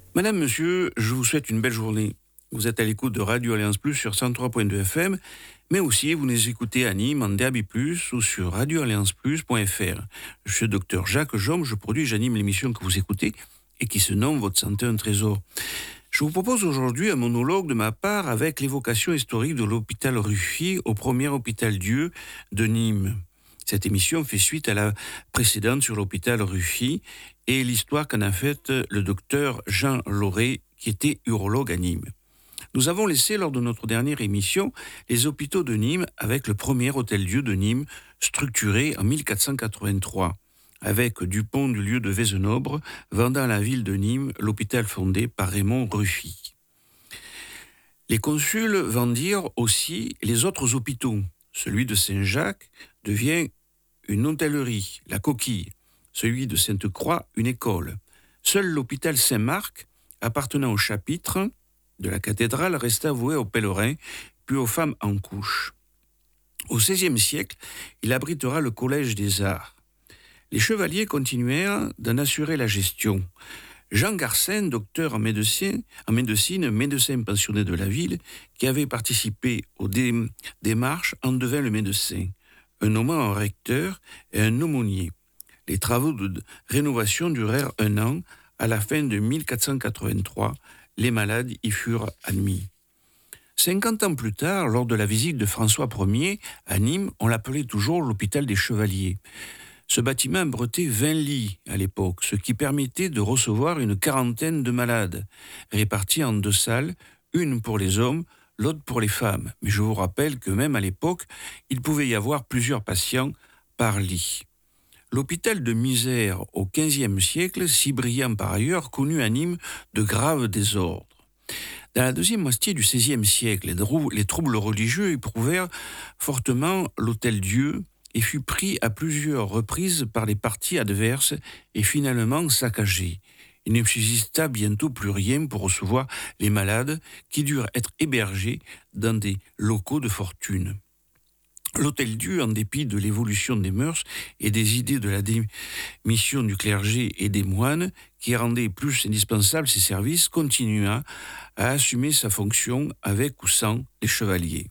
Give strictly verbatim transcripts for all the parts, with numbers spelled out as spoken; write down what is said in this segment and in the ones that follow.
Madame, monsieur, je vous souhaite une belle journée. Vous êtes à l'écoute de Radio Alliance Plus sur cent trois point deux F M, mais aussi vous nous écoutez à Nîmes en D A B plus, ou sur radio alliance plus point f r. Je suis le docteur Jacques Jaume, je produis et j'anime l'émission que vous écoutez et qui se nomme Votre santé un trésor. Je vous propose aujourd'hui un monologue de ma part avec l'évocation historique de l'hôpital Ruffier au premier hôpital Dieu de Nîmes. Cette émission fait suite à la précédente sur l'hôpital Ruffier et l'histoire qu'en a faite le docteur Jean Lauré, qui était urologue à Nîmes. Nous avons laissé lors de notre dernière émission les hôpitaux de Nîmes avec le premier hôtel-Dieu de Nîmes, structuré en mille quatre cent quatre-vingt-trois, avec Dupont du lieu de Vézenobre, vendant à la ville de Nîmes l'hôpital fondé par Raymond Ruffier. Les consuls vendirent aussi les autres hôpitaux. Celui de Saint-Jacques devient une hôtellerie, la Coquille. Celui de Sainte-Croix, une école. Seul l'hôpital Saint-Marc, appartenant au chapitre de la cathédrale, resta voué aux pèlerins, puis aux femmes en couche. Au seizième siècle, il abritera le Collège des Arts. Les chevaliers continuèrent d'en assurer la gestion. Jean Garcin, docteur en médecine, en médecine, médecin pensionné de la ville, qui avait participé aux dé- démarches, en devint le médecin, un nommant un recteur et un aumônier. Les travaux de rénovation durèrent un an. À la fin de mille quatre cent quatre-vingt-trois, les malades y furent admis. Cinquante ans plus tard, lors de la visite de François Ier à Nîmes, on l'appelait toujours l'hôpital des Chevaliers. Ce bâtiment abritait vingt lits à l'époque, ce qui permettait de recevoir une quarantaine de malades, répartis en deux salles, une pour les hommes, l'autre pour les femmes. Mais je vous rappelle que même à l'époque, il pouvait y avoir plusieurs patients par lit. L'hôpital de Misère au quinzième siècle, si brillant par ailleurs, connut à Nîmes de graves désordres. Dans la deuxième moitié du seizième siècle, les troubles religieux éprouvèrent fortement l'hôtel-Dieu et fut pris à plusieurs reprises par les partis adverses et finalement saccagé. Il ne subsista bientôt plus rien pour recevoir les malades qui durent être hébergés dans des locaux de fortune. L'hôtel-Dieu, en dépit de l'évolution des mœurs et des idées de la démission du clergé et des moines, qui rendaient plus indispensables ses services, continua à assumer sa fonction avec ou sans les chevaliers.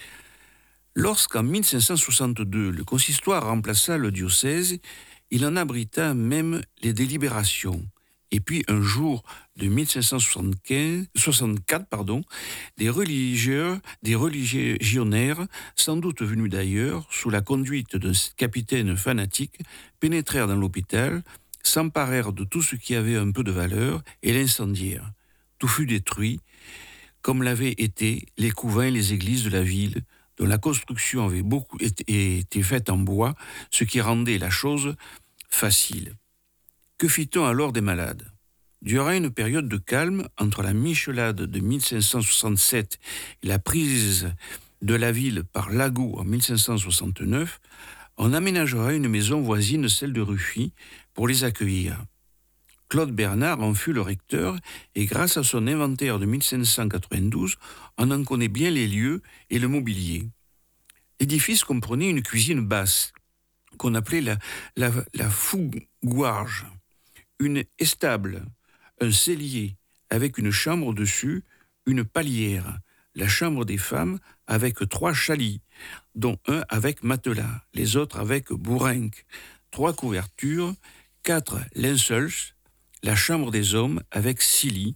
Lorsqu'en mille cinq cent soixante-deux, le consistoire remplaça le diocèse, il en abrita même les délibérations. Et puis, un jour de mille cinq cent soixante-quatre, pardon, des religieux, des religionnaires, sans doute venus d'ailleurs, sous la conduite d'un capitaine fanatique, pénétrèrent dans l'hôpital, s'emparèrent de tout ce qui avait un peu de valeur et l'incendièrent. Tout fut détruit, comme l'avaient été les couvents et les églises de la ville, dont la construction avait beaucoup été, été faite en bois, ce qui rendait la chose facile. Que fit-on alors des malades ? Durant une période de calme, entre la michelade de mille cinq cent soixante-sept et la prise de la ville par Lagoux en mille cinq cent soixante-neuf, on aménagera une maison voisine, celle de Ruffier, pour les accueillir. Claude Bernard en fut le recteur et grâce à son inventaire de mille cinq cent quatre-vingt-douze, on en connaît bien les lieux et le mobilier. L'édifice comprenait une cuisine basse, qu'on appelait la, la, la fougourge, une estable, un cellier avec une chambre au-dessus, une palière, la chambre des femmes avec trois chalits, dont un avec matelas, les autres avec bourrinque, trois couvertures, quatre linceuls, la chambre des hommes avec six lits,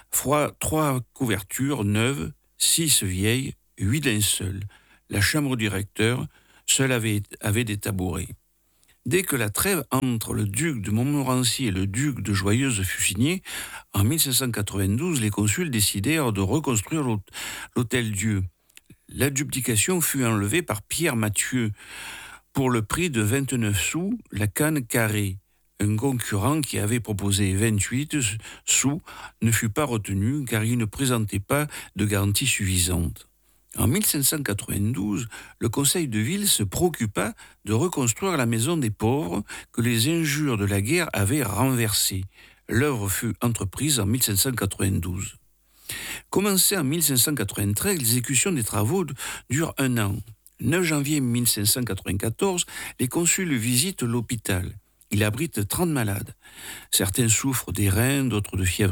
trois couvertures neuves, six vieilles, huit linceuls. La chambre du recteur, seule avait, avait des tabourets. Dès que la trêve entre le duc de Montmorency et le duc de Joyeuse fut signée, en mille cinq cent quatre-vingt-douze, les consuls décidèrent de reconstruire l'hôtel-Dieu. L'adjudication fut enlevée par Pierre Mathieu pour le prix de vingt-neuf sous la canne carrée. Un concurrent qui avait proposé vingt-huit sous ne fut pas retenu car il ne présentait pas de garantie suffisante. En mille cinq cent quatre-vingt-douze, le conseil de ville se préoccupa de reconstruire la maison des pauvres que les injures de la guerre avaient renversée. L'œuvre fut entreprise en mille cinq cent quatre-vingt-douze. Commencée en mille cinq cent quatre-vingt-treize, l'exécution des travaux dure un an. neuf janvier mille cinq cent quatre-vingt-quatorze, les consuls visitent l'hôpital. Il abrite trente malades. Certains souffrent des reins, d'autres de fièvre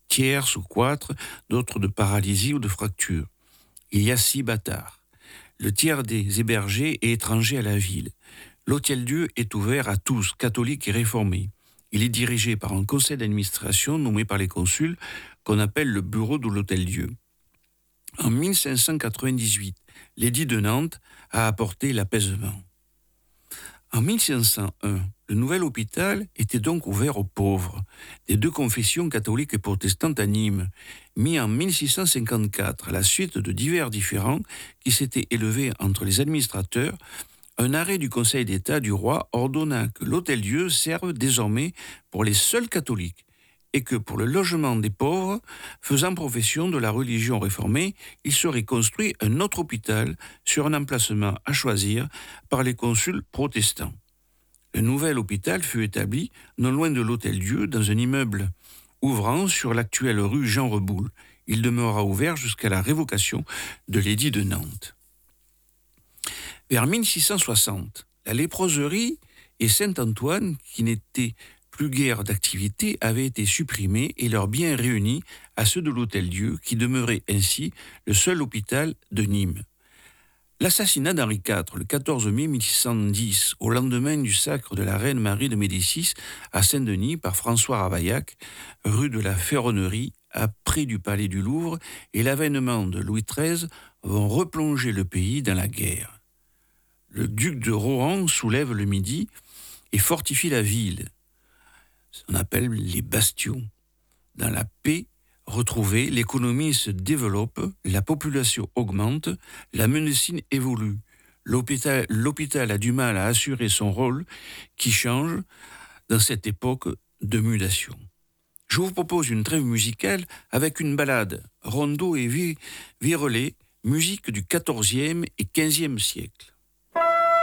tierces ou quatre, d'autres de paralysie ou de fracture. Il y a six bâtards. Le tiers des hébergés est étranger à la ville. L'Hôtel-Dieu est ouvert à tous, catholiques et réformés. Il est dirigé par un conseil d'administration nommé par les consuls, qu'on appelle le bureau de l'Hôtel-Dieu. En mille cinq cent quatre-vingt-dix-huit, l'édit de Nantes a apporté l'apaisement. En mille cinq cent un, le nouvel hôpital était donc ouvert aux pauvres, des deux confessions catholiques et protestantes à Nîmes, mis en mille six cent cinquante-quatre, à la suite de divers différends qui s'étaient élevés entre les administrateurs. Un arrêt du Conseil d'État du roi ordonna que l'Hôtel-Dieu serve désormais pour les seuls catholiques et que pour le logement des pauvres, faisant profession de la religion réformée, il serait construit un autre hôpital sur un emplacement à choisir par les consuls protestants. Le nouvel hôpital fut établi non loin de l'Hôtel-Dieu, dans un immeuble ouvrant sur l'actuelle rue Jean Reboul. Il demeura ouvert jusqu'à la révocation de l'édit de Nantes. Vers mille six cent soixante, la léproserie et Saint-Antoine, qui n'étaient plus guère d'activité, avaient été supprimés et leurs biens réunis à ceux de l'Hôtel-Dieu, qui demeurait ainsi le seul hôpital de Nîmes. L'assassinat d'Henri quatre, le quatorze mai mille six cent dix, au lendemain du sacre de la reine Marie de Médicis à Saint-Denis par François Ravaillac, rue de la Ferronnerie, près du palais du Louvre, et l'avènement de Louis treize vont replonger le pays dans la guerre. Le duc de Rohan soulève le Midi et fortifie la ville. On appelle les bastions. Dans la paix retrouvée, l'économie se développe, la population augmente, la médecine évolue. L'hôpital, l'hôpital a du mal à assurer son rôle qui change dans cette époque de mutation. Je vous propose une trêve musicale avec une ballade, rondeau et vi- virelais, musique du quatorzième et quinzième siècle.